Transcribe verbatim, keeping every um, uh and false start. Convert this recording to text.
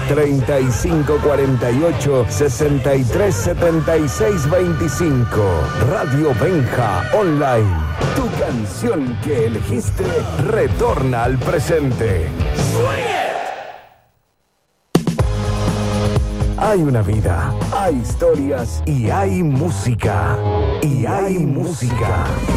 treinta y cinco cuarenta y ocho, sesenta y tres setenta y seis veinticinco. Radio Benja Online. Tu canción que elegiste retorna al presente. Hay una vida, hay historias y hay música. Y hay música.